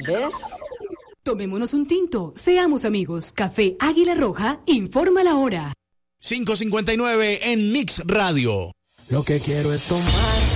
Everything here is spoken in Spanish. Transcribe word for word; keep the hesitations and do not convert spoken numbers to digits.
¿ves? Tomémonos un tinto, seamos amigos. Café Águila Roja, informa la hora. cinco cincuenta y nueve en Mix Radio. Lo que quiero es tomar